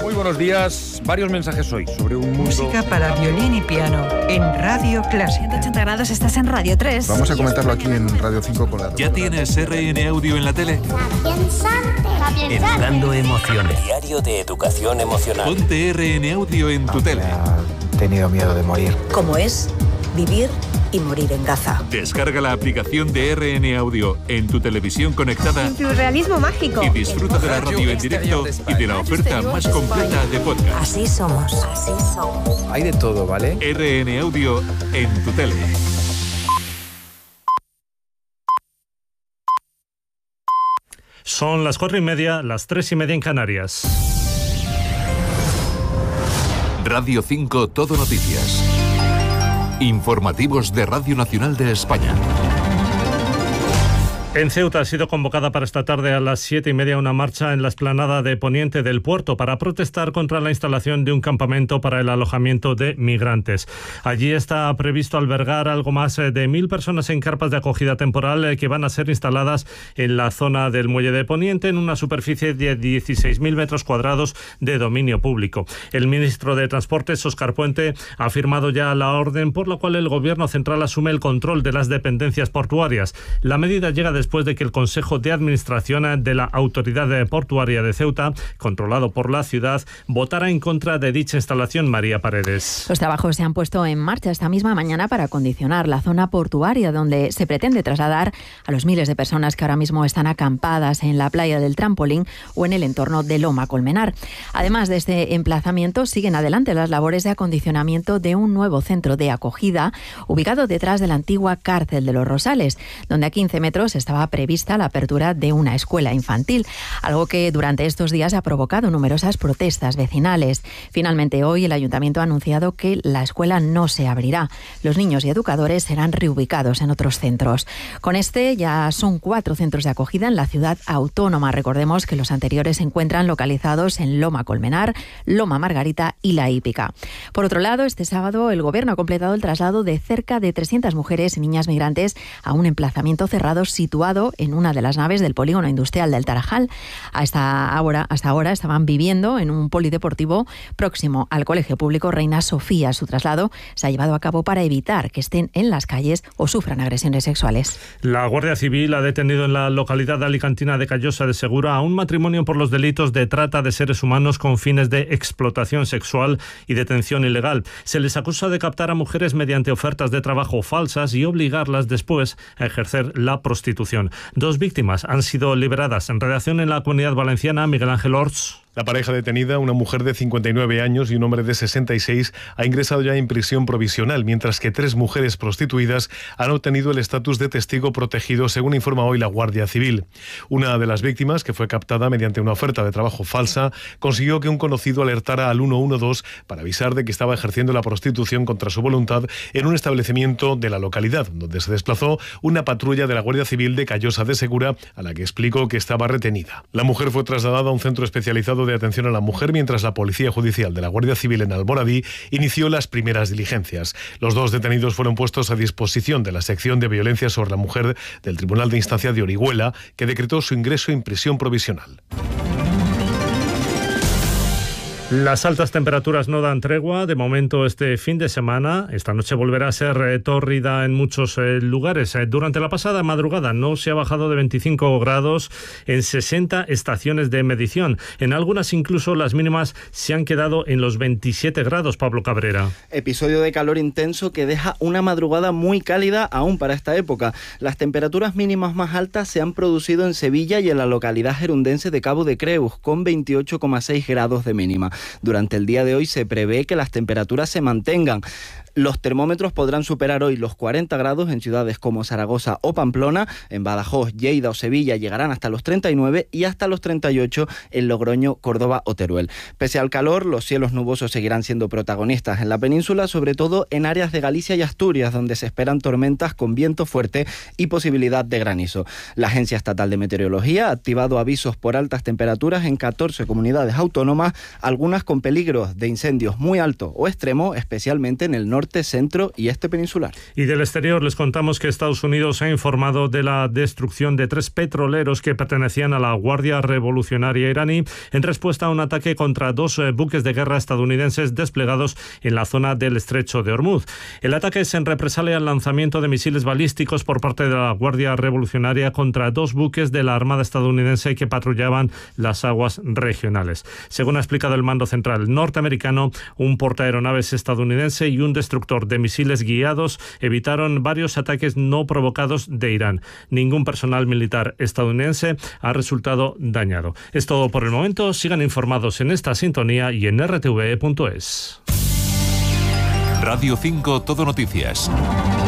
Muy buenos días. Varios mensajes hoy sobre un mundo... Música para violín y piano en Radio Clásica. 180 grados, estás en Radio 3. Vamos a comentarlo aquí en Radio 5 con la... ¿Ya tienes RN Audio en la tele? Educando emociones. Diario de educación emocional. Ponte RN Audio en tu tele. He tenido miedo de morir. Como es vivir y morir en Gaza. Descarga la aplicación de RN Audio en tu televisión conectada. Surrealismo mágico. Y disfruta de la radio en directo y de la oferta más completa de podcast. Así somos. Así somos. Hay de todo, ¿vale? RN Audio en tu tele. Son las 4:30, las 3:30 en Canarias. Radio 5 Todo Noticias. Informativos de Radio Nacional de España. En Ceuta ha sido convocada para esta tarde a las 7:30 una marcha en la explanada de Poniente del puerto para protestar contra la instalación de un campamento para el alojamiento de migrantes. Allí está previsto albergar algo más de 1.000 personas en carpas de acogida temporal que van a ser instaladas en la zona del muelle de Poniente en una superficie de 16.000 metros cuadrados de dominio público. El ministro de Transportes, Óscar Puente, ha firmado ya la orden por la cual el Gobierno central asume el control de las dependencias portuarias. La medida llega después de que el Consejo de Administración de la Autoridad Portuaria de Ceuta, controlado por la ciudad, votara en contra de dicha instalación. María Paredes. Los trabajos se han puesto en marcha esta misma mañana para acondicionar la zona portuaria donde se pretende trasladar a los miles de personas que ahora mismo están acampadas en la playa del Trampolín o en el entorno de Loma Colmenar. Además de este emplazamiento, siguen adelante las labores de acondicionamiento de un nuevo centro de acogida ubicado detrás de la antigua cárcel de los Rosales, donde a 15 metros estaba prevista la apertura de una escuela infantil, algo que durante estos días ha provocado numerosas protestas vecinales. Finalmente, hoy el Ayuntamiento ha anunciado que la escuela no se abrirá. Los niños y educadores serán reubicados en otros centros. Con este ya son 4 centros de acogida en la ciudad autónoma. Recordemos que los anteriores se encuentran localizados en Loma Colmenar, Loma Margarita y La Hípica. Por otro lado, este sábado el Gobierno ha completado el traslado de cerca de 300 mujeres y niñas migrantes a un emplazamiento cerrado situado en una de las naves del polígono industrial del Tarajal. Hasta ahora estaban viviendo en un polideportivo próximo al Colegio Público Reina Sofía. Su traslado se ha llevado a cabo para evitar que estén en las calles o sufran agresiones sexuales. La Guardia Civil ha detenido en la localidad alicantina de Callosa de Segura a un matrimonio por los delitos de trata de seres humanos con fines de explotación sexual y detención ilegal. Se les acusa de captar a mujeres mediante ofertas de trabajo falsas y obligarlas después a ejercer la prostitución. 2 víctimas han sido liberadas. En redacción en la Comunidad Valenciana, Miguel Ángel Orts. La pareja detenida, una mujer de 59 años y un hombre de 66, ha ingresado ya en prisión provisional, mientras que 3 mujeres prostituidas han obtenido el estatus de testigo protegido, según informa hoy la Guardia Civil. Una de las víctimas, que fue captada mediante una oferta de trabajo falsa, consiguió que un conocido alertara al 112 para avisar de que estaba ejerciendo la prostitución contra su voluntad en un establecimiento de la localidad, donde se desplazó una patrulla de la Guardia Civil de Callosa de Segura, a la que explicó que estaba retenida. La mujer fue trasladada a un centro especializado de atención a la mujer, mientras la Policía Judicial de la Guardia Civil en Almoradí inició las primeras diligencias. Los 2 detenidos fueron puestos a disposición de la sección de violencia sobre la mujer del Tribunal de Instancia de Orihuela, que decretó su ingreso en prisión provisional. Las altas temperaturas no dan tregua. De momento, este fin de semana, esta noche volverá a ser tórrida en muchos lugares. Durante la pasada madrugada no se ha bajado de 25 grados en 60 estaciones de medición. En algunas incluso las mínimas se han quedado en los 27 grados, Pablo Cabrera. Episodio de calor intenso que deja una madrugada muy cálida aún para esta época. Las temperaturas mínimas más altas se han producido en Sevilla y en la localidad gerundense de Cabo de Creus, con 28,6 grados de mínima. Durante el día de hoy se prevé que las temperaturas se mantengan. Los termómetros podrán superar hoy los 40 grados en ciudades como Zaragoza o Pamplona. En Badajoz, Lleida o Sevilla llegarán hasta los 39 y hasta los 38 en Logroño, Córdoba o Teruel. Pese al calor, los cielos nubosos seguirán siendo protagonistas en la península, sobre todo en áreas de Galicia y Asturias, donde se esperan tormentas con viento fuerte y posibilidad de granizo. La Agencia Estatal de Meteorología ha activado avisos por altas temperaturas en 14 comunidades autónomas, algunas con peligros de incendios muy alto o extremo, especialmente en el norte norte, centro y este peninsular. Y del exterior les contamos que Estados Unidos ha informado de la destrucción de 3 petroleros que pertenecían a la Guardia Revolucionaria iraní en respuesta a un ataque contra 2 buques de guerra estadounidenses desplegados en la zona del Estrecho de Hormuz. El ataque es en represalia al lanzamiento de misiles balísticos por parte de la Guardia Revolucionaria contra 2 buques de la Armada estadounidense que patrullaban las aguas regionales. Según ha explicado el mando central norteamericano, un portaaeronaves estadounidense y un destructor de misiles guiados evitaron varios ataques no provocados de Irán. Ningún personal militar estadounidense ha resultado dañado. Es todo por el momento. Sigan informados en esta sintonía y en rtve.es. Radio 5 Todo Noticias.